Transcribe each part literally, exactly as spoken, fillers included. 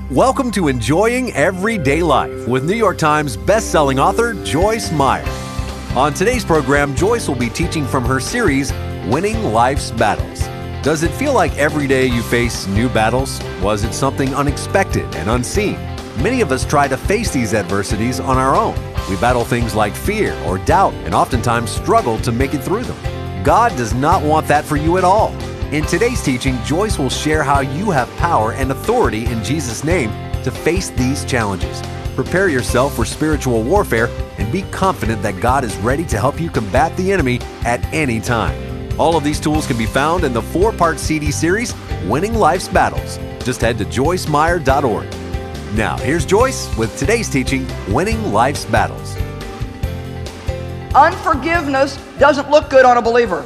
Welcome to Enjoying Everyday Life with New York Times best-selling author Joyce Meyer. On today's program, Joyce will be teaching from her series, Winning Life's Battles. Does it feel like every day you face new battles? Was it something unexpected and unseen? Many of us try to face these adversities on our own. We battle things like fear or doubt and oftentimes struggle to make it through them. God does not want that for you at all. In today's teaching, Joyce will share how you have power and authority in Jesus' name to face these challenges. Prepare yourself for spiritual warfare and be confident that God is ready to help you combat the enemy at any time. All of these tools can be found in the four-part C D series, Winning Life's Battles. Just head to joyce meyer dot org. Now, here's Joyce with today's teaching, Winning Life's Battles. Unforgiveness doesn't look good on a believer.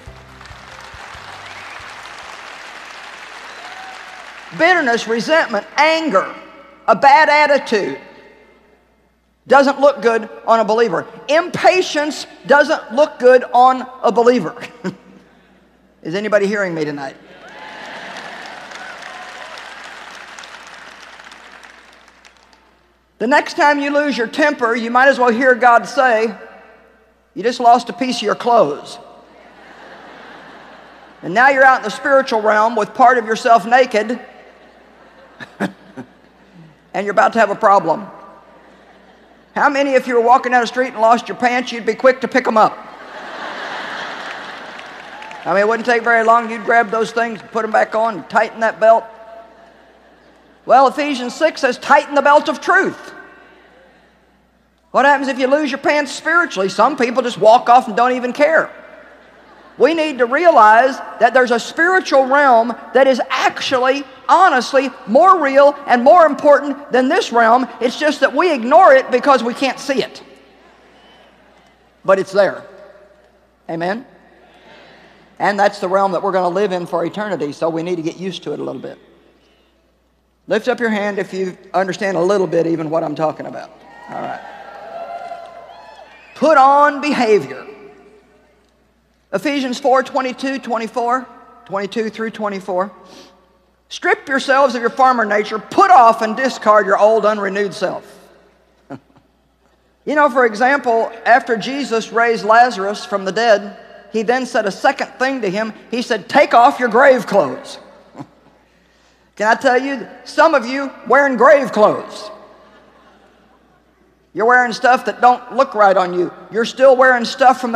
Bitterness, resentment, anger, a bad attitude doesn't look good on a believer. Impatience doesn't look good on a believer. Is anybody hearing me tonight? The next time you lose your temper, you might as well hear God say, "You just lost a piece of your clothes." And now you're out in the spiritual realm with part of yourself naked, and you're about to have a problem. How many, if you were walking down the street and lost your pants, you'd be quick to pick them up? I mean, it wouldn't take very long. You'd grab those things, put them back on, and tighten that belt. Well, Ephesians six says, tighten the belt of truth. What happens if you lose your pants spiritually? Some people just walk off and don't even care. We need to realize that there's a spiritual realm that is actually, honestly, more real and more important than this realm. It's just that we ignore it because we can't see it. But it's there. Amen? And that's the realm that we're going to live in for eternity, so we need to get used to it a little bit. Lift up your hand if you understand a little bit even what I'm talking about. All right. Put on behavior. Ephesians four, twenty-two, twenty-four, twenty-two through twenty-four. Strip yourselves of your former nature, put off and discard your old unrenewed self. You know, for example, after Jesus raised Lazarus from the dead, he then said a second thing to him. He said, take off your grave clothes. Can I tell you, some of you wearing grave clothes. You're wearing stuff that don't look right on you. You're still wearing stuff from